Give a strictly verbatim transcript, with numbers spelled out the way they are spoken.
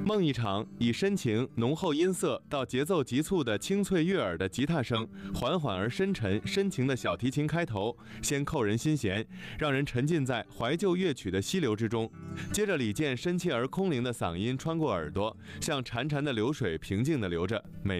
梦一场，以深情浓厚音色到节奏急促的清脆悦耳的吉他声，缓缓而深沉深情的小提琴开头，先扣人心弦，让人沉浸在怀旧乐曲的溪流之中。接着李健深切而空灵的嗓音穿过耳朵，像潺潺的流水平静地流着，美。